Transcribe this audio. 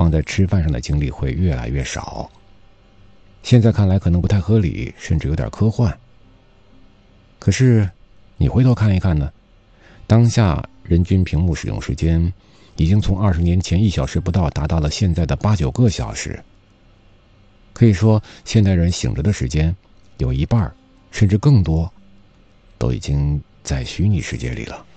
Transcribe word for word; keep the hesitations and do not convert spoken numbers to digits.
放在吃饭上的精力会越来越少。现在看来可能不太合理，甚至有点科幻。可是你回头看一看呢，当下人均屏幕使用时间已经从二十年前一小时不到达到了现在的八九个小时。可以说现代人醒着的时间有一半甚至更多都已经在虚拟世界里了。